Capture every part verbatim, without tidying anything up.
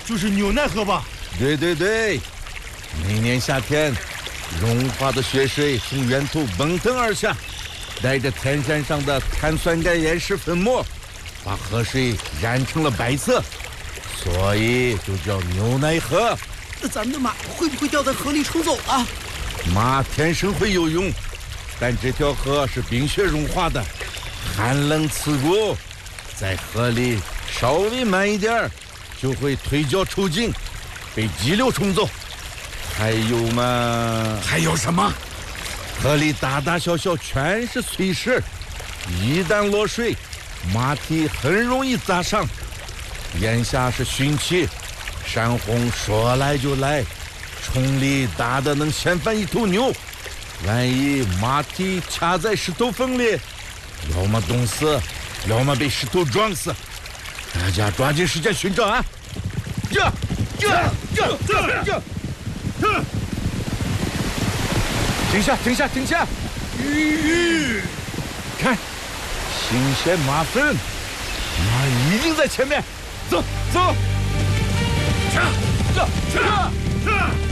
就是牛奶河吧？ 对对对，每年夏天，融化的雪水从远处奔腾而下，带着天山上的碳酸钙岩石粉末，把河水染成了白色，所以就叫牛奶河。 那咱们的马会不会掉在河里冲走了？ 马天生会游泳，但这条河是冰雪融化的，寒冷刺骨，在河里稍微慢一点就会腿脚抽筋，被激流冲走。还有嘛？ 还有什么？ 河里大大小小全是碎石，一旦落水，马蹄很容易砸伤。眼下是汛期，山洪说来就来，冲力大的能掀翻一头牛，万一马蹄卡在石头缝里，要么冻死，要么被石头撞死。大家抓紧时间寻找啊！这这这这这这！停下停下停下！吁，看，新鲜马粪，马一定在前面，走走！ 这这这这！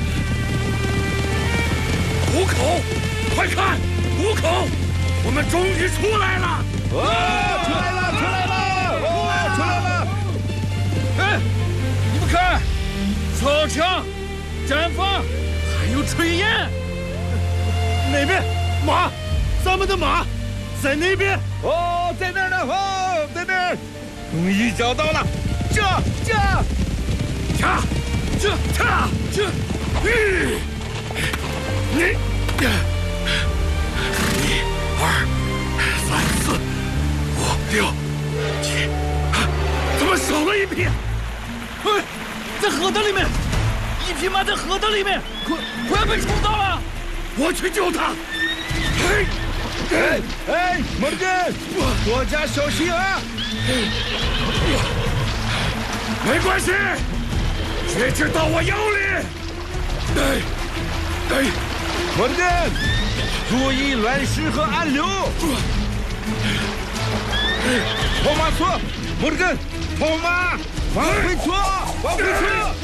虎口，快看，虎口，我们终于出来了！ 哦，出来了，出来了，哦，出来了！哎，你们看， 手枪、战法，还有炊烟。 哪边？马，咱们的马在那边。 哦，在那儿呢，哦，在那儿，终于找到了，这这， 这这这这，嗯，你，一二三四五六七，怎么少了一匹？ 哎，在河的里面，一匹马在河的里面，快快要被冲到了！ 我去救他！ 哎哎哎，摩根，多加小心啊！ 没关系，血脂到我腰里。哎哎， 摩根，注意乱石和暗流。跑马错，摩根，跑马，往回错，往回错。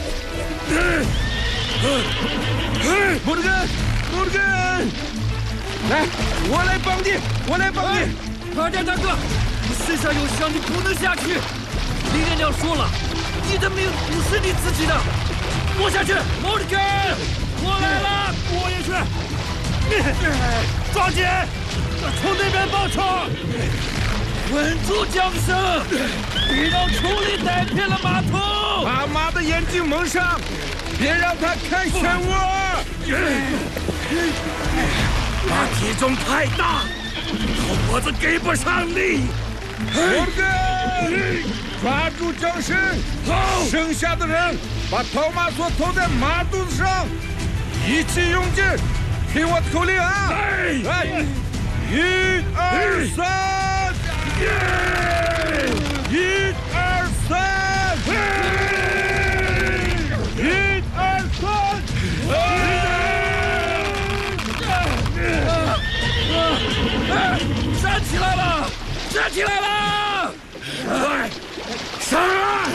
摩根。摩根，来，我来帮你，我来帮你。 快点，大哥，你身上有伤，你不能下去。李连娘说了，你的命不是你自己的。我下去，摩根，我来了，我也去。抓紧，从那边报仇，稳住缰绳，别让冲力带偏了马头。 把马的眼睛蒙上，别让他看漩涡。 马体重太大，老脖子给不上力。 摩根，抓住缰绳， 好， 剩下的人把跑马索投在马肚子上，一起用劲，听我口令啊！ 哎， 来，一二三，一二三，一二三。 站起来了！站起来了！ 快上来！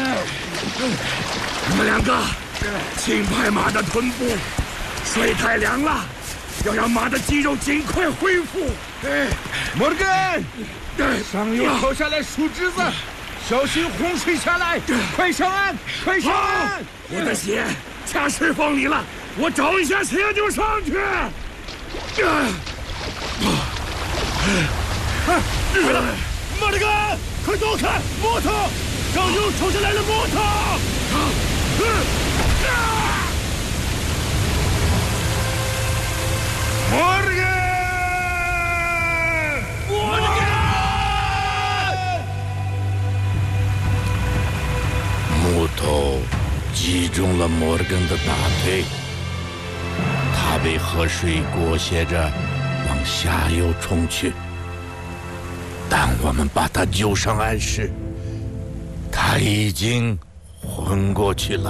你们两个，轻拍马的臀部，水太凉了，要让马的肌肉尽快恢复。 摩根，上游抛下来树枝子，小心洪水下来！快上岸！快上岸！ 我的血卡石缝里了，我找一下血就上去。 马大哥，快躲开！摩托，上游冲下来了摩托！ 摩根， 摩根！ 木头击中了摩根的大腿，他被河水裹挟着往下游冲去。当我们把他救上岸时，他已经昏过去了，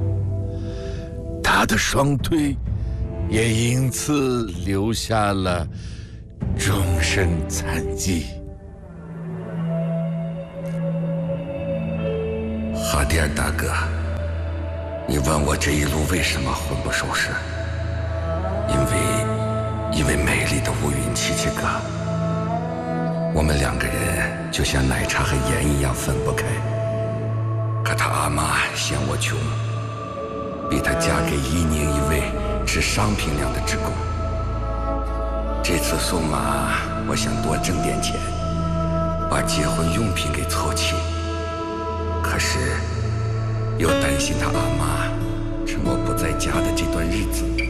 他的双腿也因此留下了终身残疾。 哈迪尔大哥， 你问我这一路为什么魂不守舍？因为，因为美丽的乌云七七哥，我们两个人就像奶茶和盐一样分不开。可他阿妈嫌我穷，逼她嫁给伊宁一位值商品粮的职工。这次送马，我想多挣点钱，把结婚用品给凑齐。可是，又担心他阿妈趁我不在家的这段日子，